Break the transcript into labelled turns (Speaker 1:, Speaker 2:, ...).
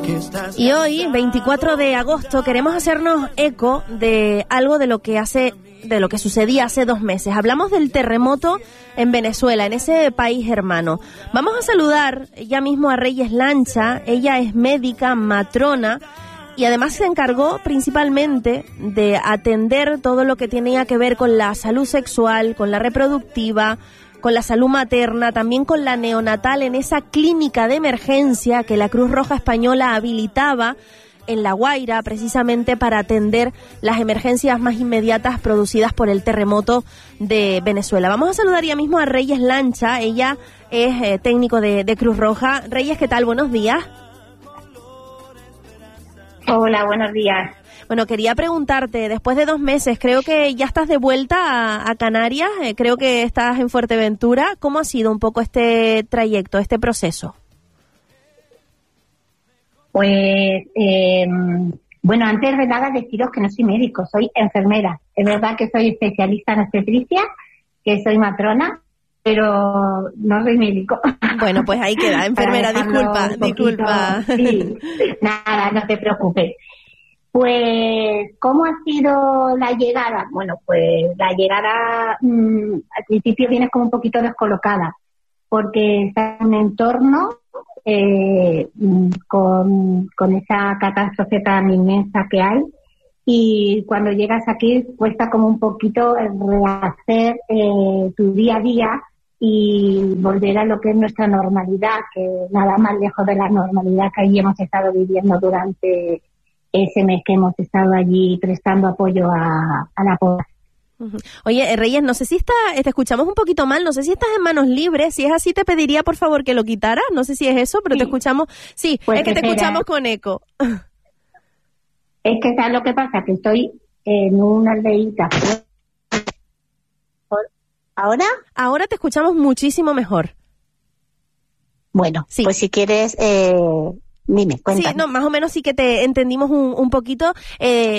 Speaker 1: Y hoy, 24 de agosto, queremos hacernos eco de algo de lo que sucedía hace 2 meses. Hablamos del terremoto en Venezuela, en ese país hermano. Vamos a saludar ya mismo a Reyes Lancha. Ella es médica, matrona, y además se encargó principalmente de atender todo lo que tenía que ver con la salud sexual, con la reproductiva, con la salud materna, también con la neonatal en esa clínica de emergencia que la Cruz Roja Española habilitaba en La Guaira, precisamente para atender las emergencias más inmediatas producidas por el terremoto de Venezuela. Vamos a saludar ya mismo a Reyes Lancha. Ella es técnico de Cruz Roja. Reyes, ¿qué tal? Buenos días.
Speaker 2: Hola, buenos días.
Speaker 1: Bueno, quería preguntarte, después de 2 meses, creo que ya estás de vuelta a Canarias, creo que estás en Fuerteventura. ¿Cómo ha sido un poco este trayecto, este proceso?
Speaker 2: Pues, bueno, antes de nada deciros que no soy médico, soy enfermera. Es verdad que soy especialista en obstetricia, que soy matrona, pero no soy médico.
Speaker 1: Bueno, pues ahí queda, enfermera, disculpa.
Speaker 2: Sí, nada, no te preocupes. Pues, ¿cómo ha sido la llegada? Bueno, pues la llegada al principio vienes como un poquito descolocada, porque está en un entorno con esa catástrofe tan inmensa que hay, y cuando llegas aquí cuesta como un poquito rehacer tu día a día y volver a lo que es nuestra normalidad, que nada más lejos de la normalidad que ahí hemos estado viviendo durante ese mes que hemos estado allí prestando apoyo a la población.
Speaker 1: Oye, Reyes, no sé si te escuchamos un poquito mal, no sé si estás en manos libres. Si es así, te pediría por favor que lo quitaras. No sé si es eso, pero sí. Te escuchamos. Sí, pues es que te escuchamos con eco.
Speaker 2: Es que ¿sabes lo que pasa? Que estoy en una aldeíta. ¿Ahora?
Speaker 1: Ahora te escuchamos muchísimo mejor.
Speaker 2: Bueno, sí. Pues si quieres... Dime, cuéntame.
Speaker 1: Sí, no, más o menos sí que te entendimos un poquito.